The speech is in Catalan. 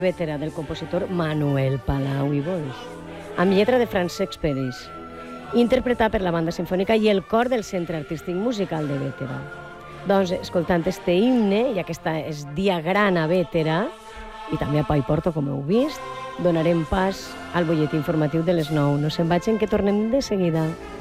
Vétera del compositor Manuel Palau i Boix, amb lletra de Francesc Peris, interpretat per la banda sinfònica i el cor del Centre Artístic Musical de Vétera. Doncs, escoltant este himne i aquesta és diagrana Vétera, i també a Pa i Porto, com heu vist, donarem pas al butlletí informatiu de les 9. No se'n vagin, que tornem de seguida.